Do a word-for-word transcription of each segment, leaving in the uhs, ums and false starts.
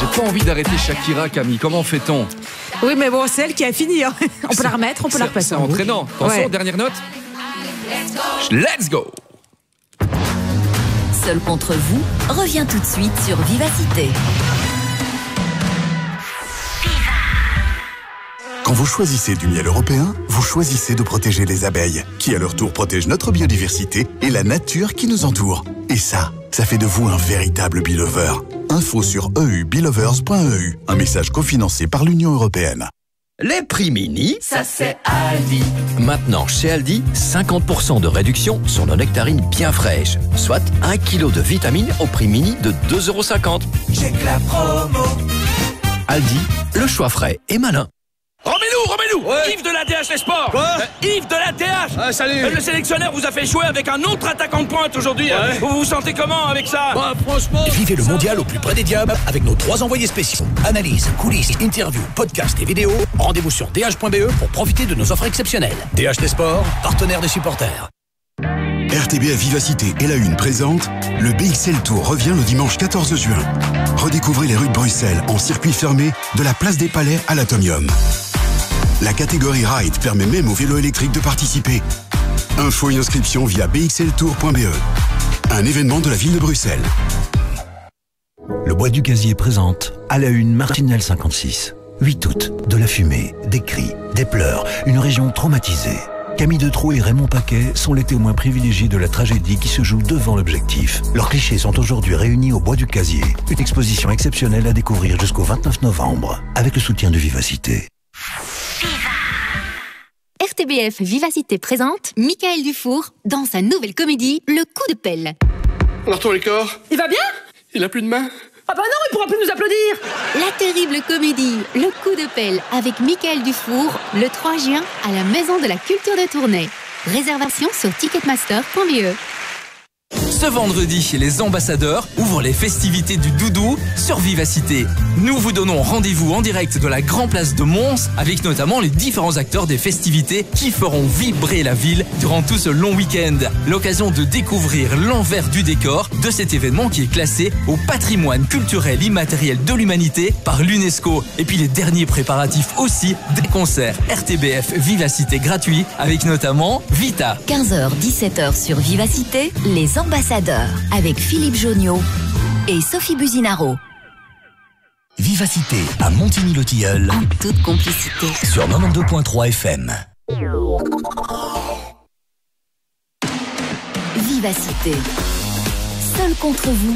J'ai pas envie d'arrêter Shakira, Camille. Comment fait-on? Oui, mais bon, c'est elle qui a fini. Hein. On peut la remettre, on peut la repasser. C'est entraînant. Attention, ouais. Dernière note. Let's go. Seul contre vous revient tout de suite sur Vivacité. Quand vous choisissez du miel européen, vous choisissez de protéger les abeilles, qui à leur tour protègent notre biodiversité et la nature qui nous entoure. Et ça, ça fait de vous un véritable bee-lover. Info sur e u beelovers point e u, un message cofinancé par l'Union européenne. Les prix mini, ça c'est Aldi. Maintenant, chez Aldi, cinquante pour cent de réduction sur nos nectarines bien fraîches. Soit un kilo de vitamines au prix mini de deux euros cinquante. J'ai que la promo. Aldi, le choix frais et malin. Remets-nous, remets-nous ouais. Yves de la T H Les Sports. Quoi euh, Yves de la T H. Ah, salut. euh, Le sélectionneur vous a fait jouer avec un autre attaquant de pointe aujourd'hui. Ouais. euh, Vous vous sentez comment avec ça? Bah franchement... Vivez le mondial au plus près des diables avec nos trois envoyés spéciaux. Analyse, coulisses, interviews, podcasts et vidéos. Rendez-vous sur d h point b e pour profiter de nos offres exceptionnelles. D H Les Sports, partenaire des supporters. R T B F Vivacité et la Une présente le B X L Tour revient le dimanche quatorze juin. Redécouvrez les rues de Bruxelles en circuit fermé de la place des Palais à l'Atomium. La catégorie Ride permet même au vélo électrique de participer. Info et inscription via b x l tour point b e. Un événement de la ville de Bruxelles. Le Bois du Casier présente à la Une Martinelle cinquante-six. huit août, de la fumée, des cris, des pleurs, une région traumatisée. Camille Detraux et Raymond Paquet sont les témoins privilégiés de la tragédie qui se joue devant l'objectif. Leurs clichés sont aujourd'hui réunis au Bois du Casier. Une exposition exceptionnelle à découvrir jusqu'au vingt-neuf novembre, avec le soutien de Vivacité. R T B F Vivacité présente Michael Dufour dans sa nouvelle comédie Le Coup de Pelle. Alors ton corps, Il va bien? il a plus de main. Ah bah non, il pourra plus nous applaudir. La terrible comédie Le Coup de Pelle avec Michael Dufour le trois juin à la Maison de la Culture de Tournai. Réservation sur ticketmaster point b e. Ce vendredi, les ambassadeurs ouvrent les festivités du Doudou sur Vivacité. Nous vous donnons rendez-vous en direct de la Grand Place de Mons avec notamment les différents acteurs des festivités qui feront vibrer la ville durant tout ce long week-end. L'occasion de découvrir l'envers du décor de cet événement qui est classé au patrimoine culturel immatériel de l'humanité par l'UNESCO. Et puis les derniers préparatifs aussi des concerts R T B F Vivacité gratuits avec notamment Vita. quinze heures dix-sept heures sur Vivacité, les ambassadeurs avec Philippe Joniot et Sophie Buzinaro. Vivacité à Montigny-le-Tilleul En toute complicité. sur quatre-vingt-douze point trois F M. Vivacité. Seul contre vous.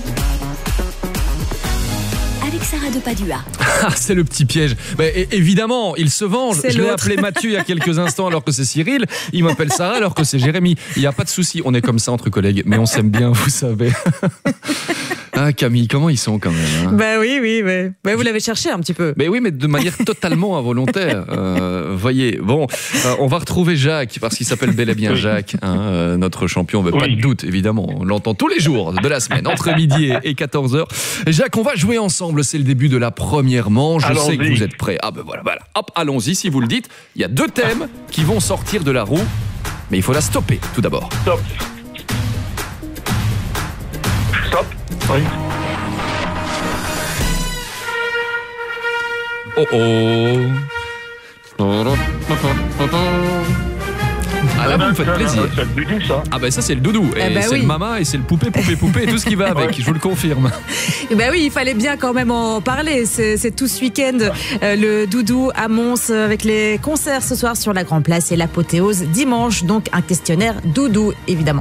Avec Sarah de Padua. Ah, c'est le petit piège. Mais évidemment, il se venge. C'est Je l'ai l'autre. appelé Mathieu il y a quelques instants alors que c'est Cyril. Il m'appelle Sarah alors que c'est Jérémy. Il n'y a pas de souci. On est comme ça entre collègues. Mais on s'aime bien, vous savez. Ah, Camille, comment ils sont quand même hein. Bah oui, oui, oui. Bah, vous l'avez cherché un petit peu. Mais oui, mais de manière totalement involontaire. Euh, voyez, bon, euh, on va retrouver Jacques, parce qu'il s'appelle bel et bien Jacques, hein, euh, notre champion, mais oui. Pas de doute, évidemment. On l'entend tous les jours de la semaine, entre midi et quatorze heures. Jacques, on va jouer ensemble, c'est le début de la première manche. Je Allons-y. sais que vous êtes prêts. Ah ben voilà, voilà. Hop, allons-y, si vous le dites. Il y a deux thèmes qui vont sortir de la roue, mais il faut la stopper, tout d'abord. Stop. Stop. Oui. Oh oh. Ah là, vous me faites plaisir. C'est le doudou, ça. Ah ben ça c'est le doudou et Eh ben c'est oui. le mama et c'est le poupée poupée poupée et tout ce qui va avec, je vous le confirme. Eh ben oui, il fallait bien quand même en parler. C'est, c'est tout ce week-end euh, le Doudou à Mons euh, avec les concerts ce soir sur la Grand Place et l'apothéose dimanche. Donc un questionnaire Doudou évidemment.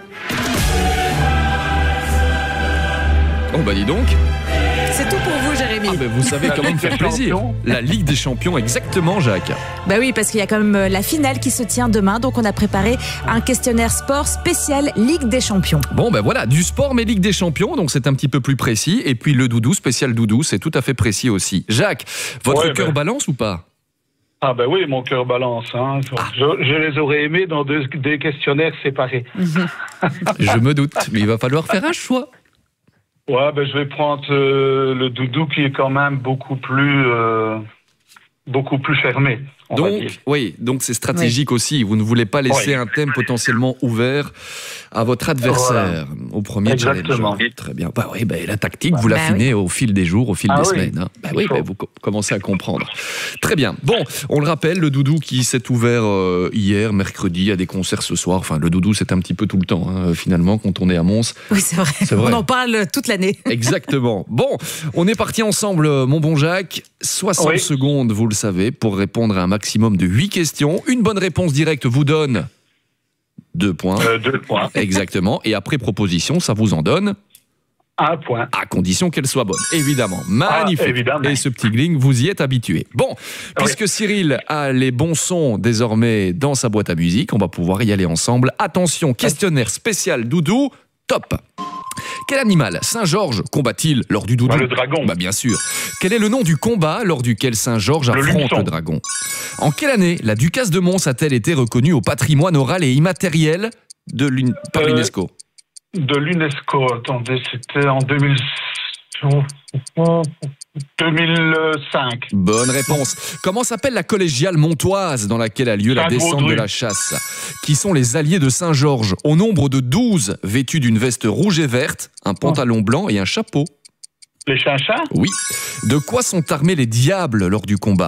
Oh bah dis donc. C'est tout pour vous, Jérémy. Ah ben vous savez comment me faire plaisir. La Ligue des Champions, exactement, Jacques. Bah oui, parce qu'il y a quand même euh, la finale qui se tient demain. Donc on a préparé un questionnaire sport spécial Ligue des Champions. Bon ben voilà, du sport mais Ligue des Champions, donc c'est un petit peu plus précis. Et puis le doudou, spécial doudou, c'est tout à fait précis aussi. Jacques, votre Ouais, cœur ben. balance ou pas? Ah ben oui, mon cœur balance. Hein. Ah. Je, je les aurais aimés dans deux, des questionnaires séparés. Je me doute, mais il va falloir faire un choix. Ouais, ben je vais prendre euh, le doudou qui est quand même beaucoup plus, euh, beaucoup plus fermé. on va dire. Donc, oui, donc c'est stratégique oui. aussi. Vous ne voulez pas laisser oui. un thème potentiellement ouvert à votre adversaire voilà. au premier Exactement. challenge. Très bien. Bah oui, bah, la tactique, vous bah l'affinez oui. au fil des jours, au fil ah des oui. semaines. Hein. Bah oui, bah, vous co- commencez à comprendre. Très bien. Bon, on le rappelle, le Doudou qui s'est ouvert euh, hier, mercredi, à des concerts ce soir. Enfin, le Doudou, c'est un petit peu tout le temps, hein, finalement, quand on est à Mons. Oui, c'est vrai. c'est vrai. On en parle toute l'année. Exactement. Bon, on est parti ensemble, mon bon Jacques. soixante oui. secondes, vous le savez, pour répondre à un maximum de huit questions. Une bonne réponse directe vous donne deux points. Euh, deux points. Exactement. Et après proposition, ça vous en donne un point. À condition qu'elle soit bonne, évidemment. Magnifique. Ah, évidemment. Et ce petit gling, vous y êtes habitué. Bon, puisque oui. Cyril a les bons sons désormais dans sa boîte à musique, on va pouvoir y aller ensemble. Attention, questionnaire spécial Doudou, top. Quel animal Saint-Georges combat-il lors du Doudou ? Bah, le dragon. Bah, bien sûr. Quel est le nom du combat lors duquel Saint-Georges le affronte luxon. le dragon ? En quelle année la ducasse de Mons a-t-elle été reconnue au patrimoine oral et immatériel de l'Un... par euh, l'UNESCO ? De l'UNESCO, attendez, c'était en deux mille... deux mille cinq. Bonne réponse. Comment s'appelle la collégiale montoise dans laquelle a lieu la descente de la chasse ? Qui sont les alliés de Saint-Georges, au nombre de douze, vêtus d'une veste rouge et verte, un pantalon blanc et un chapeau ? Les chinchins ? Oui. De quoi sont armés les diables lors du combat ?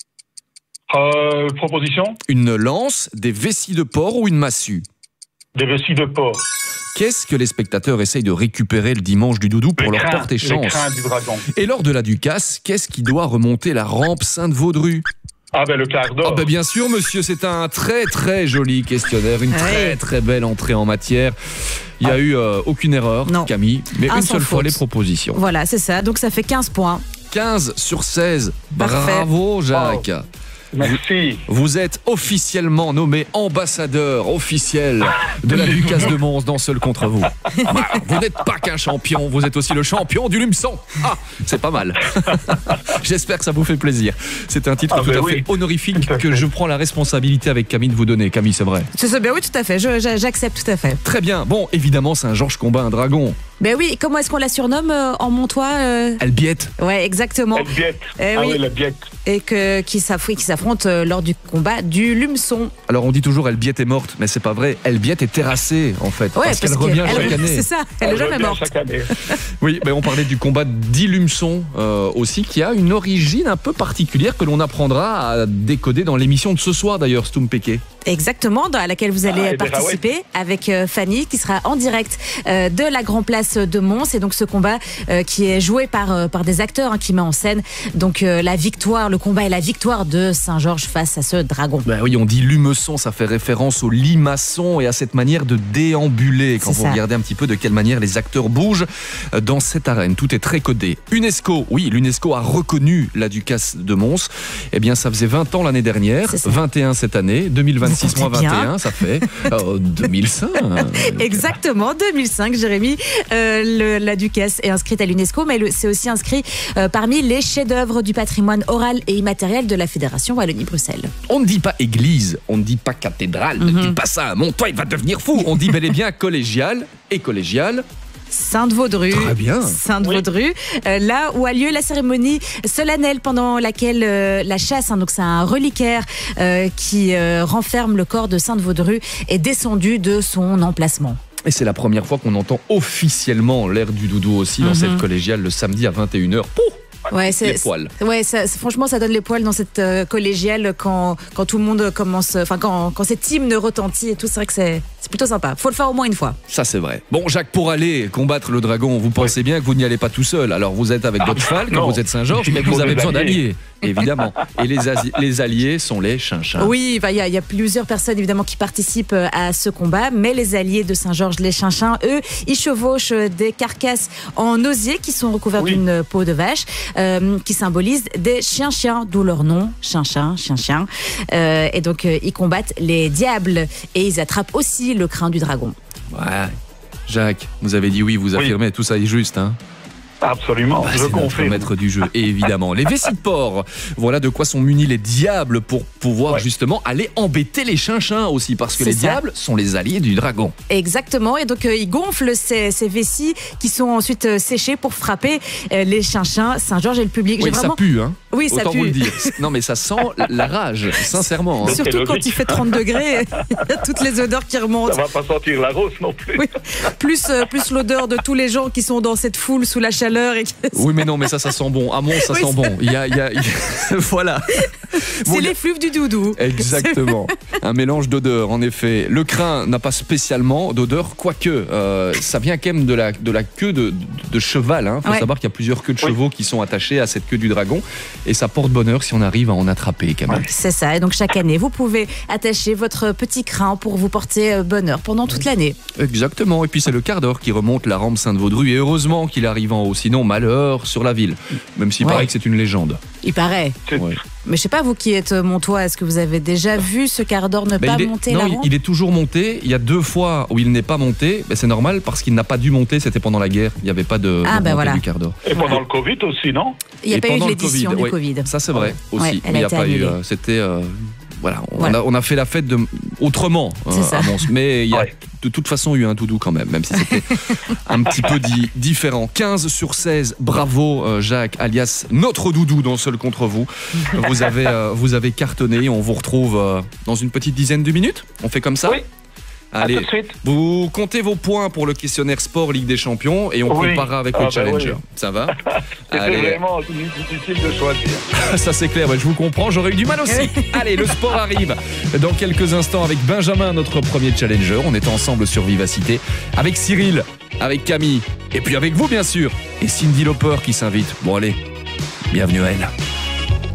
Euh, proposition ? Une lance, des vessies de porc ou une massue ? Des vessies de porc. Qu'est-ce que les spectateurs essayent de récupérer le dimanche du Doudou pour les leur crins, porter chance ? Les crins du dragon. Et lors de la ducasse, qu'est-ce qui doit remonter la rampe Sainte-Vaudrue ? Ah ben le quart d'or. Ah ben bien sûr monsieur, c'est un très très joli questionnaire, une très ouais. très belle entrée en matière. Il n'y a ah. eu euh, aucune erreur, non. Camille, mais un une seule faute. fois les propositions. Voilà, c'est ça, donc ça fait quinze points. quinze sur seize, Parfait. Bravo Jacques. Wow. Merci. Vous êtes officiellement nommé ambassadeur officiel de la ducasse de Mons dans Seul contre vous. Bah, vous n'êtes pas qu'un champion, vous êtes aussi le champion du Lumeçon. Ah, c'est pas mal. J'espère que ça vous fait plaisir. C'est un titre ah tout ben à oui. fait honorifique à que fait. je prends la responsabilité avec Camille de vous donner. Camille, c'est vrai. C'est bien, oui, tout à fait. Je, j'accepte tout à fait. Très bien. Bon, évidemment, Saint-Georges combat un dragon. Ben oui, comment est-ce qu'on la surnomme euh, en montois euh... Albiette. Ouais, exactement. Albiette. Eh ah oui. oui, l'Albiette. Et que, qui s'affrontent, qui s'affrontent euh, lors du combat du Lumeçon. Alors on dit toujours Albiette est morte, mais c'est pas vrai. Albiette est terrassée en fait, ouais, parce, parce qu'elle revient chaque année. C'est ça, elle, elle est jamais morte. Chaque année. Oui, mais on parlait du combat d'I-Lumeçon euh, aussi, qui a une origine un peu particulière que l'on apprendra à décoder dans l'émission de ce soir d'ailleurs, Stoum Péquet. Exactement, dans laquelle vous allez ah, participer ouais. avec euh, Fanny, qui sera en direct euh, de la Grand Place de Mons. Et donc ce combat euh, qui est joué par, euh, par des acteurs hein, qui met en scène donc euh, la victoire, le combat et la victoire de Saint-Georges face à ce dragon. Ben oui, on dit Lumeçon, ça fait référence au limaçon et à cette manière de déambuler. Quand C'est vous ça. regardez un petit peu de quelle manière les acteurs bougent dans cette arène, tout est très codé. UNESCO, oui, l'UNESCO a reconnu la ducasse de Mons. Eh bien, ça faisait vingt ans l'année dernière, vingt et un cette année, deux mille vingt-six moins vingt et un, ça fait oh, deux mille cinq. Exactement, deux mille cinq, Jérémy. Euh, le, la ducasse est inscrite à l'UNESCO, mais le, c'est aussi inscrit euh, parmi les chefs-d'œuvre du patrimoine oral et immatériel de la Fédération Wallonie-Bruxelles. On ne dit pas église, on ne dit pas cathédrale, mm-hmm. ne dis pas ça. Mon toit, il va devenir fou. On dit bel et bien collégial et collégial. Sainte-Vaudrue. Très bien. Sainte-Vaudrue, oui. euh, là où a lieu la cérémonie solennelle pendant laquelle euh, la chasse, hein, donc c'est un reliquaire euh, qui euh, renferme le corps de Sainte-Vaudrue, est descendu de son emplacement. Et c'est la première fois qu'on entend officiellement l'air du Doudou aussi dans mm-hmm. cette collégiale le samedi à vingt et une heures. Pouf! Ouais, c'est, les poils. Ouais, ça, franchement, ça donne les poils dans cette euh, collégiale quand, quand tout le monde commence, enfin quand, quand cet hymne retentit et tout. C'est vrai que c'est, c'est plutôt sympa. Faut le faire au moins une fois. Ça, c'est vrai. Bon, Jacques, pour aller combattre le dragon, vous pensez oui. bien que vous n'y allez pas tout seul. Alors, vous êtes avec votre cheval quand vous êtes Saint-Georges, mais vous avez besoin d'alliés. Évidemment. Et les, as- les alliés sont les chinchins. Oui, il bah, y, y a plusieurs personnes évidemment qui participent à ce combat, mais les alliés de Saint-Georges, les chinchins, eux, ils chevauchent des carcasses en osier qui sont recouvertes oui. d'une peau de vache, euh, qui symbolisent des chiens-chiens, d'où leur nom, chinchin, chien-chien. Euh, et donc, euh, ils combattent les diables et ils attrapent aussi le crin du dragon. Ouais. Jacques, vous avez dit oui, vous affirmez, oui. tout ça est juste, hein? Absolument, bah, je c'est confirme. notre maître du jeu, et évidemment. Les vessies de porc, voilà de quoi sont munis les diables pour pouvoir ouais. justement aller embêter les chinchins aussi, parce que c'est les ça. diables sont les alliés du dragon. Exactement, et donc euh, ils gonflent ces, ces vessies qui sont ensuite euh, séchées pour frapper euh, les chinchins, Saint-Georges et le public. Oui, J'ai vraiment... ça pue, hein. Oui, ça Autant pue. vous le dire. Non, mais ça sent la rage, sincèrement. hein. Surtout quand il fait trente degrés, il y a toutes les odeurs qui remontent. Ça va pas sentir la rose non plus. Oui. Plus, euh, plus l'odeur de tous les gens qui sont dans cette foule sous la chaleur. Et qui... Oui, mais non, mais ça, ça sent bon. À Mons, ça Oui, sent ça- bon. Il y a, il y a- il y a- voilà. C'est Bon, il y a- l'effluve du doudou. Exactement. Un mélange d'odeurs, en effet. Le crin n'a pas spécialement d'odeur, quoique euh, ça vient quand même de la, de la queue de, de cheval. Il faut Ouais. savoir qu'il y a plusieurs queues de chevaux qui sont attachées à cette queue du dragon. Et ça porte bonheur si on arrive à en attraper, quand même. C'est ça. Et donc chaque année, vous pouvez attacher votre petit crin pour vous porter euh, bonheur pendant toute l'année. Exactement. Et puis c'est le quart d'heure qui remonte la rampe Sainte-Vaudru. Et heureusement qu'il arrive en haut. Sinon, malheur sur la ville. Même s'il Ouais. paraît que c'est une légende. Il paraît. Ouais. Mais je sais pas, vous qui êtes montois, est-ce que vous avez déjà vu ce quart d'heure ne Ben, pas il est, monter non, la il- rampe il est toujours monté. Il y a deux fois où il n'est pas monté. Ben, c'est normal parce qu'il n'a pas dû monter. C'était pendant la guerre. Il n'y avait pas de, Ah, de ben montée voilà. du quart d'heure. Et pendant le Covid aussi, non? Il n'y a Et pas eu pendant de le l'édition Covid, du ouais. Covid. Ça c'est vrai aussi. Ouais, elle Mais il a y a été pas eu. annulée. euh, C'était euh, voilà. On, Voilà. A, on a fait la fête de, autrement euh, C'est ça. à Mons. Mais il y a Ouais. de toute façon eu un doudou quand même, même si c'était un petit peu di- différent. quinze sur seize. Bravo euh, Jacques, alias notre doudou dans Seul contre vous. Vous avez euh, vous avez cartonné. On vous retrouve euh, dans une petite dizaine de minutes. On fait comme ça. Oui. À Allez, tout de suite. vous comptez vos points pour le questionnaire sport Ligue des Champions et on Oui. comparera avec Ah le bah Challenger. oui. Ça va? C'était Allez. vraiment difficile de choisir. Ça c'est clair, ouais, je vous comprends, j'aurais eu du mal aussi. Allez, le sport arrive dans quelques instants avec Benjamin, notre premier challenger. On est ensemble sur Vivacité avec Cyril, avec Camille et puis avec vous bien sûr. Et Cindy Lauper qui s'invite. Bon allez, bienvenue à elle.